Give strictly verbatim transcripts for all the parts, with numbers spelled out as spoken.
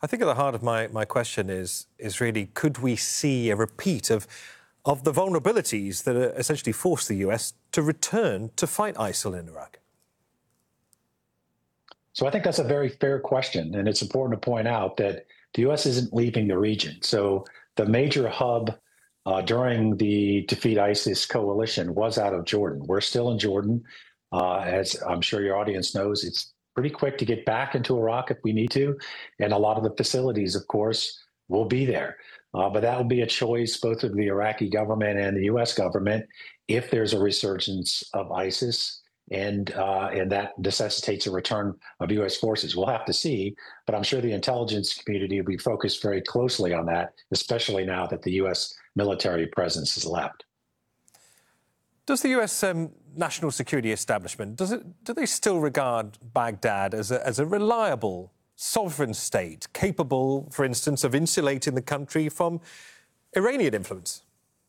I think at the heart of my, my question is, is really, could we see a repeat of, of the vulnerabilities that essentially forced the U S to return to fight ISIL in Iraq? So I think that's a very fair question, and it's important to point out that the U S isn't leaving the region. So the major hub uh, during the Defeat ISIS coalition was out of Jordan. We're still in Jordan. Uh, as I'm sure your audience knows, it's pretty quick to get back into Iraq if we need to. And a lot of the facilities, of course, will be there. Uh, but that will be a choice both of the Iraqi government and the U S government if there's a resurgence of ISIS. And uh, and that necessitates a return of U S forces. We'll have to see, but I'm sure the intelligence community will be focused very closely on that, especially now that the U S military presence has left. Does the U S um, national security establishment, does it, do they still regard Baghdad as a, as a reliable, sovereign state, capable, for instance, of insulating the country from Iranian influence?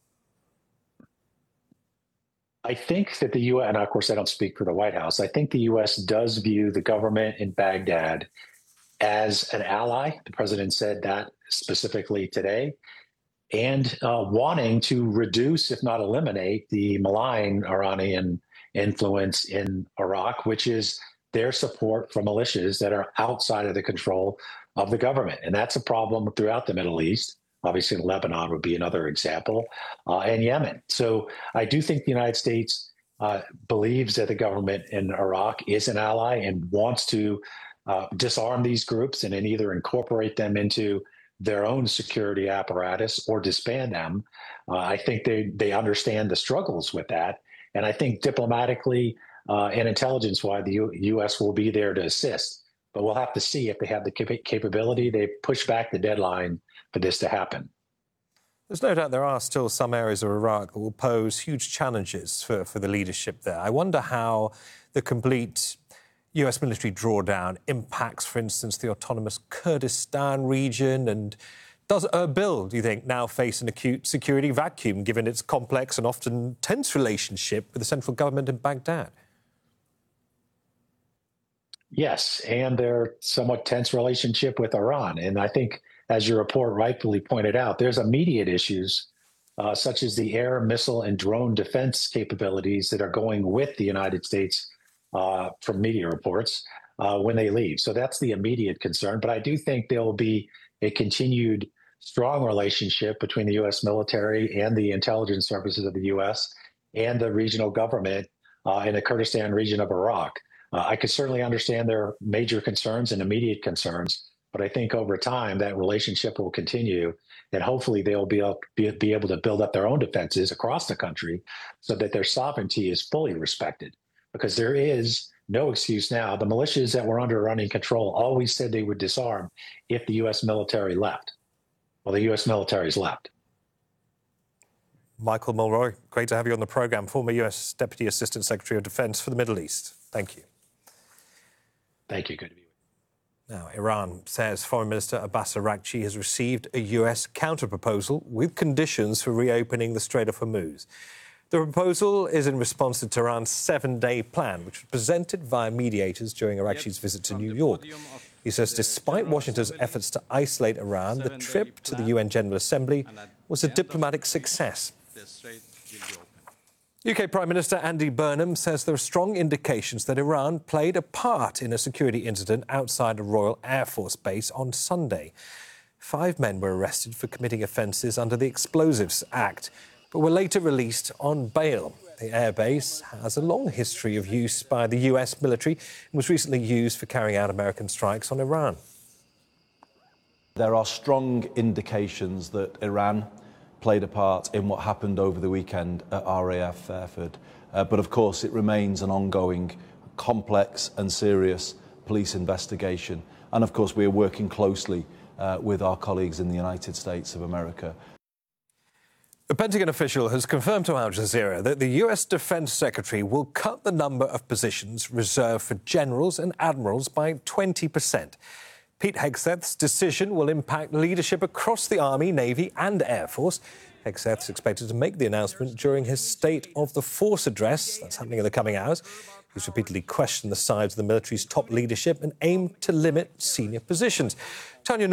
I think that the U S, and of course I don't speak for the White House, I think the U S does view the government in Baghdad as an ally. The president said that specifically today, and uh, wanting to reduce, if not eliminate, the malign Iranian influence in Iraq, which is their support for militias that are outside of the control of the government. And that's a problem throughout the Middle East. Obviously, Lebanon would be another example, uh, and Yemen. So I do think the United States uh, believes that the government in Iraq is an ally and wants to uh, disarm these groups and then either incorporate them into their own security apparatus or disband them. Uh, I think they, they understand the struggles with that. And I think diplomatically uh, and intelligence-wise, the U- U.S. will be there to assist. But we'll have to see if they have the cap- capability. They push back the deadline for this to happen. There's no doubt there are still some areas of Iraq that will pose huge challenges for, for the leadership there. I wonder how the complete U S military drawdown impacts, for instance, the autonomous Kurdistan region. And does Erbil, do you think, now face an acute security vacuum, given its complex and often tense relationship with the central government in Baghdad? Yes, and their somewhat tense relationship with Iran. And I think, as your report rightfully pointed out, there's immediate issues, uh, such as the air, missile, and drone defense capabilities that are going with the United States uh, from media reports uh, when they leave. So that's the immediate concern. But I do think there will be a continued strong relationship between the U S military and the intelligence services of the U S and the regional government uh, in the Kurdistan region of Iraq. Uh, I could certainly understand their major concerns and immediate concerns, but I think over time that relationship will continue, and hopefully they'll be able, be, be able to build up their own defenses across the country so that their sovereignty is fully respected. Because there is no excuse now. The militias that were under Iranian control always said they would disarm if the U S military left. Well, the U S military's left. Michael Mulroy, great to have you on the programme, former U S Deputy Assistant Secretary of Defence for the Middle East. Thank you. Thank you. Good to be with you. Now, Iran says Foreign Minister Abbas Araghchi has received a U S counter-proposal with conditions for reopening the Strait of Hormuz. The proposal is in response to Tehran's seven-day plan, which was presented via mediators during Araghchi's visit to New York. He says despite Washington's efforts to isolate Iran, the trip to the U N General Assembly was a diplomatic success. U K Prime Minister Andy Burnham says there are strong indications that Iran played a part in a security incident outside a Royal Air Force base on Sunday. Five men were arrested for committing offences under the Explosives Act, but were later released on bail. The airbase has a long history of use by the U S military and was recently used for carrying out American strikes on Iran. There are strong indications that Iran played a part in what happened over the weekend at R A F Fairford. Uh, but of course, it remains an ongoing, complex and serious police investigation. And of course, we are working closely uh, with our colleagues in the United States of America. A Pentagon official has confirmed to Al Jazeera that the U S Defense Secretary will cut the number of positions reserved for generals and admirals by twenty percent. Pete Hegseth's decision will impact leadership across the Army, Navy and Air Force. Hegseth's expected to make the announcement during his State of the Force address. That's happening in the coming hours. He's repeatedly questioned the size of the military's top leadership and aimed to limit senior positions. Tanya